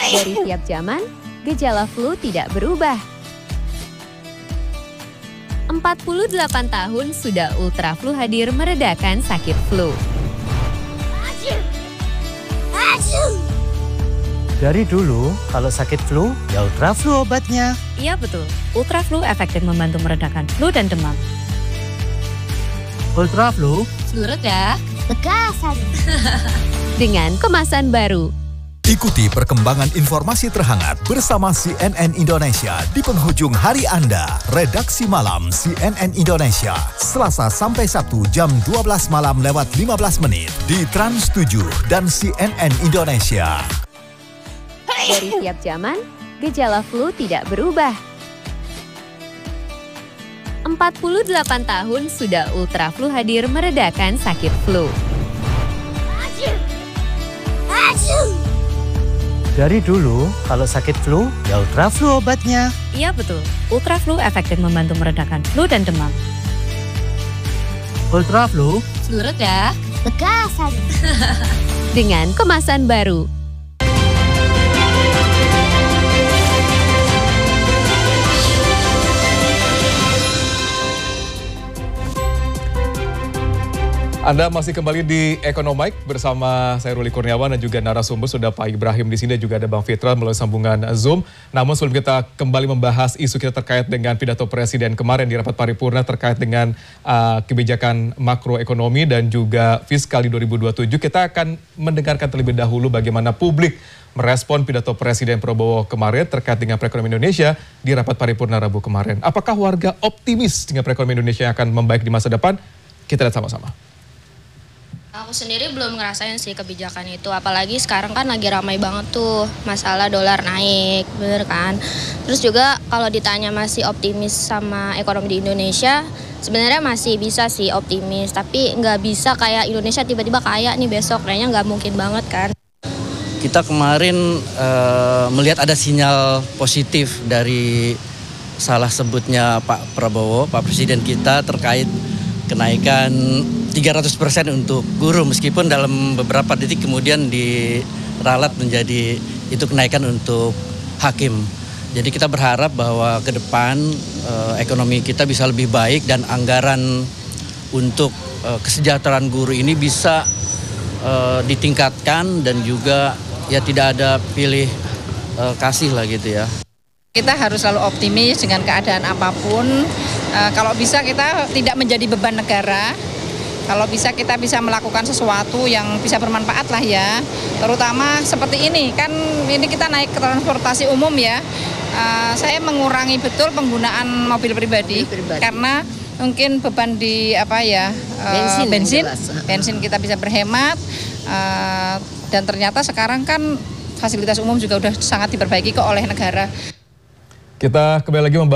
Dari tiap zaman, gejala flu tidak berubah. 48 tahun sudah Ultraflu hadir meredakan sakit flu. Dari dulu, kalau sakit flu, ya Ultraflu obatnya. Iya betul, Ultraflu efektif membantu meredakan flu dan demam. Ultraflu, Flu reda, Bekasan. Dengan kemasan baru. Ikuti perkembangan informasi terhangat bersama CNN Indonesia di penghujung hari Anda. Redaksi Malam CNN Indonesia, Selasa sampai Sabtu jam 12 malam lewat 15 menit di Trans 7 dan CNN Indonesia. Dari tiap zaman, gejala flu tidak berubah. 48 tahun sudah Ultraflu hadir meredakan sakit flu. dari dulu, kalau sakit flu, ya Ultraflu obatnya. Iya betul, Ultraflu efektif membantu meredakan flu dan demam. Ultraflu, Flu reda, Bekasan. Dengan kemasan baru. Anda masih kembali di Ekonomik bersama saya Ruli Kurniawan dan juga narasumber sudah Pak Ibrahim di sini, juga ada Bang Fitra melalui sambungan Zoom. Namun sebelum kita kembali membahas isu kita terkait dengan pidato Presiden kemarin di rapat paripurna terkait dengan kebijakan makroekonomi dan juga fiskal di 2027, kita akan mendengarkan terlebih dahulu bagaimana publik merespon pidato Presiden Prabowo kemarin terkait dengan perekonomian Indonesia di rapat paripurna Rabu kemarin. Apakah warga optimis dengan perekonomian Indonesia yang akan membaik di masa depan? Kita lihat sama-sama. Aku sendiri belum ngerasain sih kebijakan itu, apalagi sekarang kan lagi ramai banget tuh masalah dolar naik, bener kan. Terus juga kalau ditanya masih optimis sama ekonomi di Indonesia, sebenarnya masih bisa sih optimis, tapi nggak bisa kayak Indonesia tiba-tiba kaya nih besok, kayaknya nggak mungkin banget kan. Kita kemarin melihat ada sinyal positif dari salah sebutnya Pak Prabowo, Pak Presiden kita terkait kenaikan 300% untuk guru, meskipun dalam beberapa detik kemudian diralat menjadi itu kenaikan untuk hakim. Jadi kita berharap bahwa ke depan ekonomi kita bisa lebih baik dan anggaran untuk kesejahteraan guru ini bisa ditingkatkan dan juga ya tidak ada pilih kasih lah gitu ya. Kita harus selalu optimis dengan keadaan apapun. Kalau bisa kita tidak menjadi beban negara. Kalau bisa kita bisa melakukan sesuatu yang bisa bermanfaat lah ya. Terutama seperti ini, kan ini kita naik ke transportasi umum ya. Saya mengurangi betul penggunaan mobil pribadi. Karena mungkin beban di bensin kita bisa berhemat. Dan ternyata sekarang kan fasilitas umum juga udah sangat diperbaiki kok oleh negara. Kita kembali lagi membahas